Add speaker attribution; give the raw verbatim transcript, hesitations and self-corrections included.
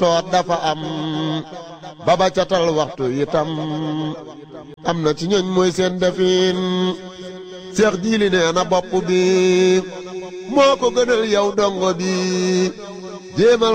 Speaker 1: toot dafa am baba catal waxtu itam am na ci ñooñ mooy seen defin Seex Jiili nee na bopp bi moo ko gënal yow dongo bi jéemal